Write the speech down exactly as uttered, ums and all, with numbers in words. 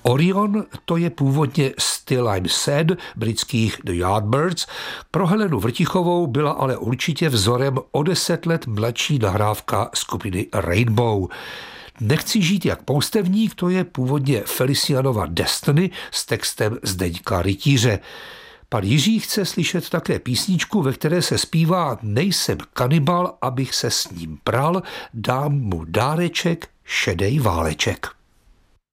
Orion, to je původně Still I'm Sad britských The Yardbirds. Pro Helenu Vrtichovou byla ale určitě vzorem o deset let mladší nahrávka skupiny Rainbow. Nechci žít jak poustevník, to je původně Felicianova Destiny s textem Zdeňka Rytíře. Pan Jiří chce slyšet také písničku, ve které se zpívá Nejsem kanibal, abych se s ním pral, dám mu dáreček, šedej váleček.